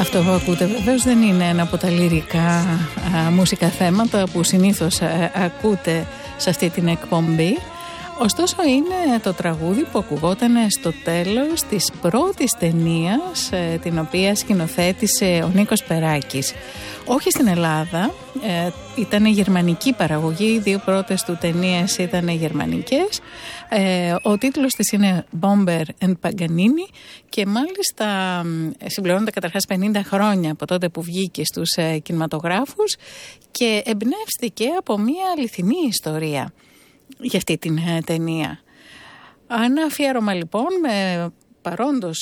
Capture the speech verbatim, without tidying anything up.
Αυτό που ακούτε βεβαίως δεν είναι ένα από τα λυρικά α, μουσικά θέματα που συνήθως α, ακούτε σε αυτή την εκπομπή. Ωστόσο είναι το τραγούδι που ακουγόταν στο τέλος της πρώτης ταινίας ε, την οποία σκηνοθέτησε ο Νίκος Περάκης. Όχι στην Ελλάδα, ε, ήταν γερμανική παραγωγή, οι δύο πρώτες του ταινίες ήταν γερμανικές. Ε, ο τίτλος της είναι Bomber and Paganini και μάλιστα συμπληρώνεται καταρχάς πενήντα χρόνια από τότε που βγήκε στους ε, κινηματογράφους και εμπνεύστηκε από μια αληθινή ιστορία για αυτή την ε, ταινία. Ένα αφιέρωμα λοιπόν με παρόντος